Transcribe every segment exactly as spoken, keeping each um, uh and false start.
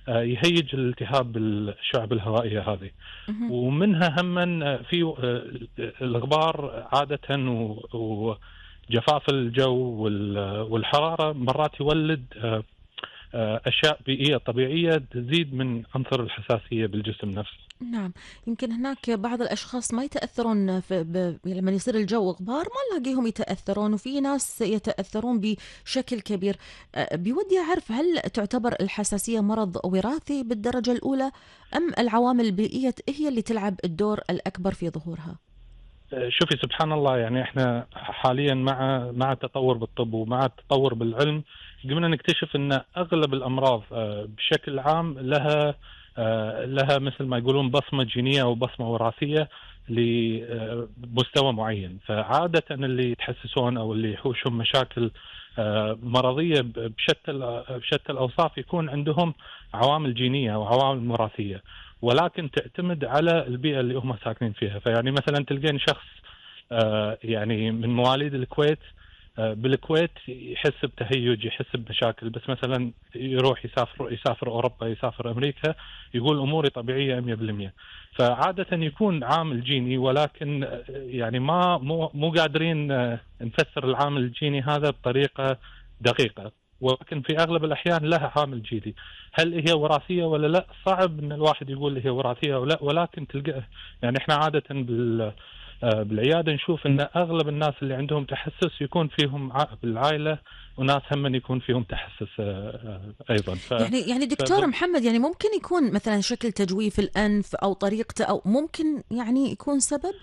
يهيج الالتهاب بالشعب الهوائية هذه. مهم. ومنها هم في الغبار عادة وجفاف الجو والحرارة مرات يولد أشياء بيئية طبيعية تزيد من عنصر الحساسية بالجسم نفسه. نعم، يمكن هناك بعض الأشخاص ما يتأثرون في ب... لما يصير الجو غبار ما نلاقيهم يتأثرون، وفي ناس يتأثرون بشكل كبير. أه، بودي أعرف هل تعتبر الحساسية مرض وراثي بالدرجة الأولى، أم العوامل البيئية هي اللي تلعب الدور الأكبر في ظهورها؟ شوفي سبحان الله، يعني احنا حاليا مع مع التطور بالطب ومع التطور بالعلم قمنا نكتشف ان اغلب الامراض بشكل عام لها لها مثل ما يقولون بصمة جينية او بصمة وراثية لمستوى معين. فعادة اللي يتحسسون او اللي يحوشهم مشاكل مرضية بشتى بشتى الاوصاف يكون عندهم عوامل جينية او عوامل وراثية، ولكن تعتمد على البيئة اللي هم ساكنين فيها. فيعني مثلا تلقين شخص يعني من مواليد الكويت، بالكويت يحس بتهيج، يحس بمشاكل، بس مثلا يروح يسافر يسافر أوروبا، يسافر أمريكا، يقول أموري طبيعية مية بالمية. فعادة يكون عامل جيني، ولكن يعني ما مو مو قادرين نفسر العامل الجيني هذا بطريقة دقيقة، ولكن في أغلب الأحيان لها عامل جيني. هل هي وراثية ولا لا؟ صعب إن الواحد يقول هي وراثية أو لا، ولكن تلقى يعني إحنا عادة بال بالعيادة نشوف أن أغلب الناس اللي عندهم تحسس يكون فيهم بالعائلة وناس هم يكون فيهم تحسس أيضا. ف... يعني يعني دكتور ف... محمد، يعني ممكن يكون مثلا شكل تجويف الأنف أو طريقته، أو ممكن يعني يكون سبب؟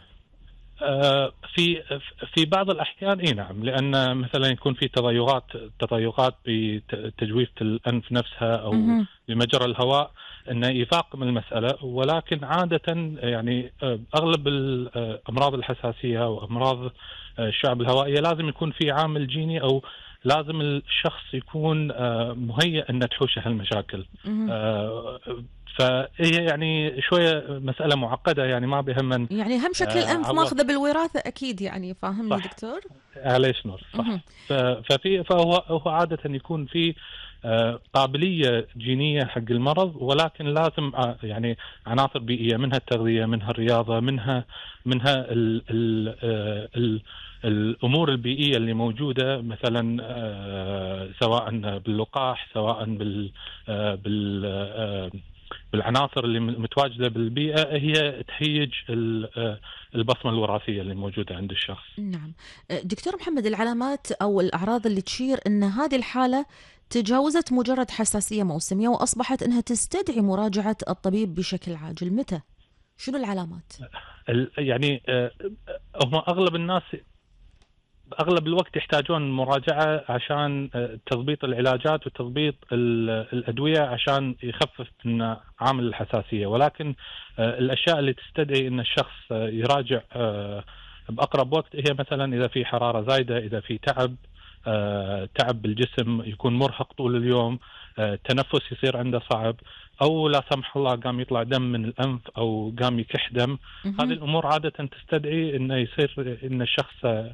في في بعض الأحيان اي نعم، لأن مثلا يكون في تضيقات تضيقات بتجويف الأنف نفسها أو مهم. بمجرى الهواء انه يفاقم المسألة. ولكن عادة يعني اغلب الامراض الحساسية وامراض الشعب الهوائية لازم يكون في عامل جيني، او لازم الشخص يكون مهيئ ان تحوشه هالمشاكل. مهم. فهي يعني شوية مسألة معقدة، يعني ما بهم. يعني هم شكل الأنف ماخذه بالوراثة أكيد، يعني فاهمني صح، دكتور؟ عليش نور، مهم. صح. ففي فهو هو عادة يكون في قابلية جينية حق المرض، ولكن لازم يعني عناصر بيئية، منها التغذية، منها الرياضة، منها منها ال ال ال الأمور البيئية اللي موجودة، مثلا سواء باللقاح، سواء بال بال بالعناصر اللي متواجدة بالبيئة، هي تهيج البصمة الوراثية اللي موجودة عند الشخص. نعم دكتور محمد، العلامات أو الأعراض اللي تشير أن هذه الحالة تجاوزت مجرد حساسية موسمية وأصبحت أنها تستدعي مراجعة الطبيب بشكل عاجل، متى؟ شنو العلامات؟ يعني هم أغلب الناس أغلب الوقت يحتاجون مراجعة عشان تضبيط العلاجات وتضبيط الأدوية عشان يخفف من عامل الحساسية. ولكن الأشياء اللي تستدعي أن الشخص يراجع بأقرب وقت هي مثلا إذا في حرارة زايدة، إذا في تعب تعب بالجسم، يكون مرهق طول اليوم، تنفس يصير عنده صعب، أو لا سمح الله قام يطلع دم من الأنف أو قام يكح دم. هذه الأمور عادة تستدعي أنه يصير أن الشخص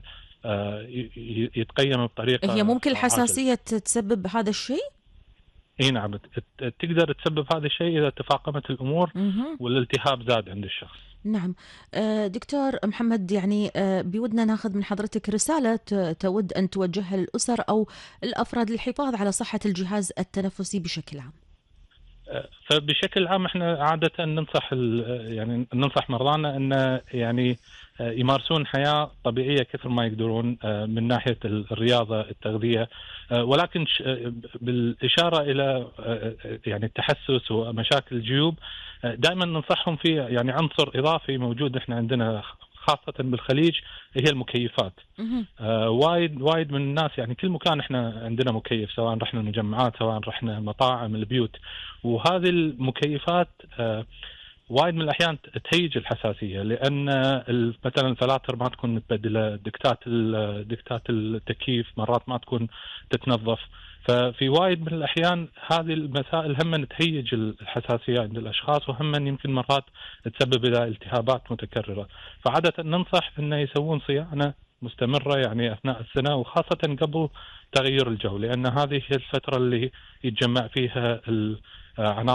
يتقيم هي بطريقة ممكن عاجلة. الحساسية تسبب هذا الشيء؟ اي نعم، تقدر تسبب هذا الشيء إذا تفاقمت الأمور مهم. والالتهاب زاد عند الشخص. نعم دكتور محمد، يعني بودنا ناخذ من حضرتك رسالة تود أن توجهها للأسر أو الأفراد للحفاظ على صحة الجهاز التنفسي بشكل عام. فبشكل عام احنا عادة ننصح يعني ننصح مرضانا ان يعني يمارسون حياة طبيعية كثر ما يقدرون من ناحية الرياضة، التغذية، ولكن بالإشارة إلى يعني التحسس ومشاكل الجيوب دائما ننصحهم في يعني عنصر إضافي موجود احنا عندنا خاصة بالخليج، هي المكيفات. آه وايد وايد من الناس، يعني كل مكان احنا عندنا مكيف، سواء رحنا المجمعات، سواء رحنا مطاعم، البيوت. وهذه المكيفات آه وايد من الأحيان تهيج الحساسية، لأن مثلا الفلاتر ما تكون متبدلة، دكتات دكتات التكييف مرات ما تكون تتنظف. ففي وايد من الأحيان هذه المسائل هم تهيج الحساسية عند الأشخاص، وهم يمكن مرات تسبب إلى التهابات متكررة. فعادة ننصح أنه يسوون صيانة مستمرة يعني أثناء السنة، وخاصة قبل تغيير الجو، لأن هذه هي الفترة اللي يتجمع فيها العناصر